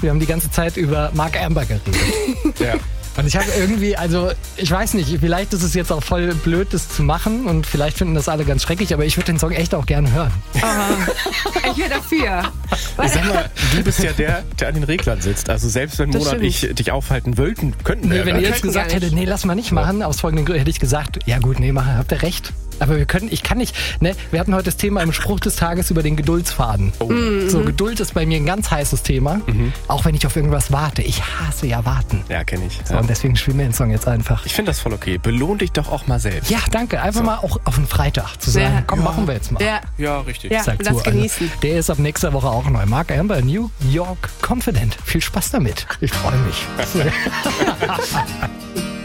Wir haben die ganze Zeit über Mark Amber geredet. Ja. Und ich habe irgendwie, also ich weiß nicht, vielleicht ist es jetzt auch voll blöd, das zu machen und vielleicht finden das alle ganz schrecklich, aber ich würde den Song echt auch gerne hören. Ich wäre dafür. Ich sag mal, du bist ja der an den Reglern sitzt. Also selbst wenn Mona und ich dich aufhalten könnten wir. Wenn ihr jetzt gesagt hättet, nee, lass mal nicht machen, aus folgenden Gründen, hätte ich gesagt, ja gut, nee, habt ihr recht. Aber ich kann nicht, ne? Wir hatten heute das Thema im Spruch des Tages über den Geduldsfaden. Oh. So, Geduld ist bei mir ein ganz heißes Thema, auch wenn ich auf irgendwas warte. Ich hasse ja warten. Ja, kenne ich. So, und deswegen spielen wir den Song jetzt einfach. Ich finde das voll okay. Belohn dich doch auch mal selbst. Ja, danke. Einfach mal auch auf einen Freitag zu sagen, Ja. komm, machen wir jetzt mal. Ja, richtig. Ja, Sag lass zu, genießen. Der ist ab nächster Woche auch neu. Mark Amber, New York Confident. Viel Spaß damit. Ich freue mich.